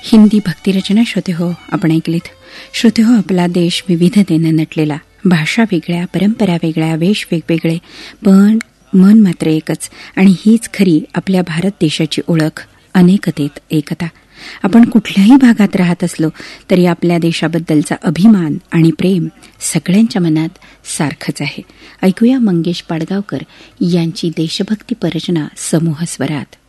हिंदी भक्तिरचना श्रोते हो आपण ऐकलीत. श्रोते हो, आपला देश विविधतेने नटलेला, भाषा वेगळ्या, परंपरा वेगळ्या, वेश वेगवेगळे, पण मन मात्र एकच. आणि हीच खरी आपल्या भारत देशाची ओळख, अनेकतेत एकता. आपण कुठल्याही भागात राहत असलो तरी आपल्या देशाबद्दलचा अभिमान आणि प्रेम सगळ्यांच्या मनात सारखंच आहे. ऐकूया मंगेश पाडगावकर यांची देशभक्तीपर रचना समूह स्वरात.